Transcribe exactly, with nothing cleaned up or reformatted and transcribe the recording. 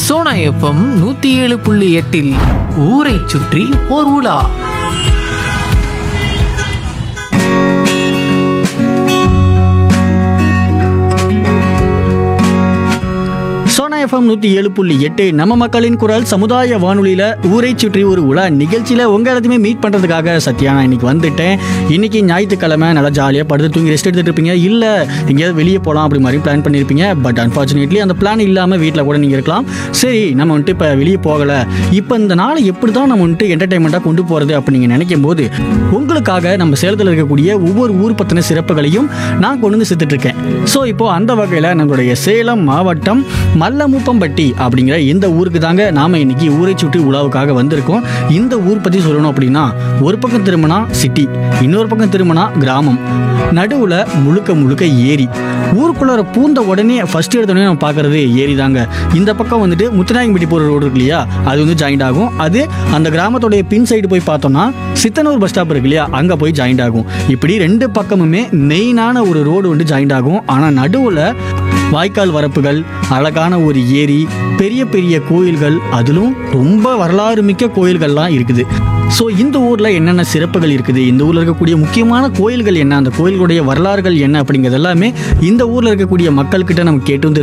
Sona FM நூத்தி ஏழு புள்ளி எட்டில் ஊரை சுற்றி ஓர் உலா. சோனா எஃப்எம் நூற்றி ஏழு புள்ளி எட்டு நம்ம மக்களின் குரல் சமுதாய வானொலியில் ஊரை சுற்றி ஒரு உலா நிகழ்ச்சியில் உங்கள் எல்லாத்தையுமே மீட் பண்ணுறதுக்காக சத்யா நான் இன்னைக்கு வந்துட்டேன். இன்னைக்கு ஞாயிற்றுக்கிழமை நல்லா ஜாலியாக படுத்து தூங்கி ரெஸ்ட் எடுத்துகிட்டு இருப்பீங்க, இல்லை எங்கேயாவது வெளியே போகலாம் அப்படி மாதிரி பிளான் பண்ணியிருப்பீங்க. பட் அன்ஃபார்ச்சுனேட்லி அந்த பிளான் இல்லாமல் வீட்டில் கூட நீங்கள் இருக்கலாம். சரி, நம்ம வந்துட்டு இப்போ வெளியே போகலை, இப்போ இந்த நாளை எப்படி தான் நம்ம வந்துட்டு என்டர்டைன்மெண்ட்டாக கொண்டு போகிறது அப்படி நீங்கள் நினைக்கும் போது உங்களுக்காக நம்ம சேலத்தில் இருக்கக்கூடிய ஒவ்வொரு ஊர் பற்றின சிறப்புகளையும் நான் கொண்டு வந்து சேர்த்துட்ருக்கேன். ஸோ இப்போது அந்த வகையில் நம்மளுடைய சேலம் மாவட்டம் மல்லமுப்பம்பட்டி அப்படிங்கிற இந்த ஊருக்கு தாங்க நாம இன்னைக்கு ஊரை சுற்றி உலாவுக்காக வந்திருக்கோம். இந்த ஊர் பத்தி சொல்லணும் அப்படின்னா, ஒரு பக்கம் திரும்பினா சிட்டி, இன்னொரு பக்கம் திரும்பினா கிராமம், நடுவுல முழுக்க முழுக்க ஏரி. ஊருக்குள்ள பூந்த உடனே ஃபர்ஸ்ட் எடுத்தோடனே நம்ம பார்க்கறது ஏரி தாங்க. இந்த பக்கம் வந்துட்டு முத்துநாயகம்பட்டி போகிற ரோடு இருக்கு இல்லையா, அது வந்து ஜாயிண்ட் ஆகும். அது அந்த கிராமத்தோடைய பின் சைடு போய் பார்த்தோம்னா சித்தனூர் பஸ் ஸ்டாப் இருக்கு இல்லையா, அங்கே போய் ஜாயிண்ட் ஆகும். இப்படி ரெண்டு பக்கமுமே மெயினான ஒரு ரோடு வந்து ஜாயிண்ட் ஆகும். ஆனால் நடுவில் வாய்க்கால் வரப்புகள், அழகான ஒரு ஏரி, பெரிய பெரிய கோயில்கள், அதிலும் ரொம்ப வரலாறு மிக்க கோயில்கள்லாம் இருக்குது. ஸோ இந்த ஊரில் என்னென்ன சிறப்புகள் இருக்குது, இந்த ஊரில் இருக்கக்கூடிய முக்கியமான கோயில்கள் என்ன, அந்த கோயில்களுடைய வரலாறுகள் என்ன அப்படிங்கிறது எல்லாமே இந்த ஊரில் இருக்கக்கூடிய மக்கள்கிட்ட நம்ம கேட்டு வந்து